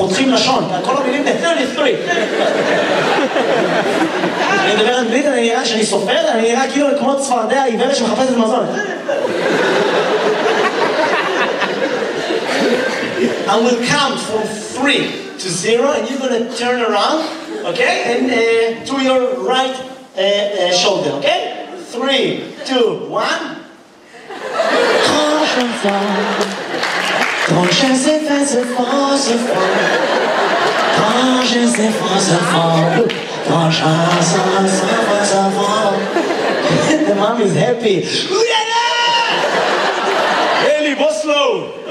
פותחים לשון, כל המילים ל-33. אני מדבר אנגלית, אני נראה שאני סופר, אני נראה כאילו כמו צפרדע עיוורת שמחפשת מזון. I will count from 3 to 0 and you're going to turn around, okay? And to your right shoulder, okay? 3, 2, 1. Quand je sais faire ce fort, ce fort. Quand je sais faire ce fort. Quand je sais faire ce fort. The mom is happy. Eli, בוא slow.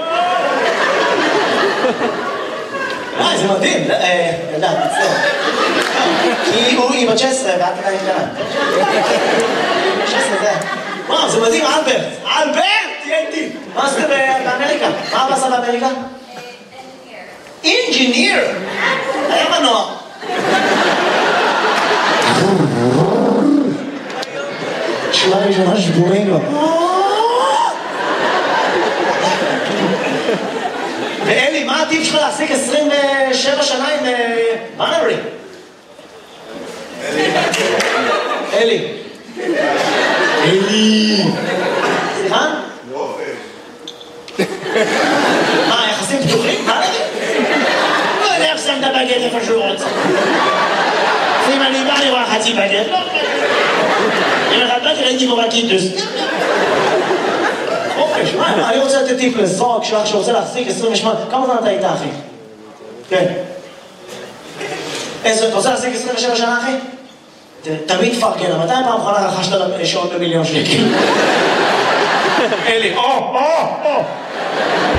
זה מדהים. ילדה, תצטער. כי היא בת 16 ואת עדיין קטנה. 16 זה. וואו, זה מדהים, אלברט. אלברט! תהיה איתי. מה עשית באמריקה? מה עשה באמריקה? אינג'יניר. היה מנוע. שורה ראשונה שבורים לו. ואלי, מה הטיפ שלך להעסיק 27 שנה עם בנרי? אלי. אלי. סליחה? לא, מה, יחסים פתוחים? מה נגיד? לא יודע איך שם את הבגט איפה שהוא רוצה. אם אני בא לראה חצי בגט, לא בגט. אם אחד באתי ראיתי בו בקיטוס. חופש, מה? אני רוצה לתת טיפ לזוג שלך שרוצה להחזיק 28. כמה זמן אתה איתה, אחי? כן. אתה רוצה להחזיק 27 שנה, אחי? תמיד פרגן, מתי פעם אחרונה רכשת שעון ב1,000,000 שקל? אלי, או!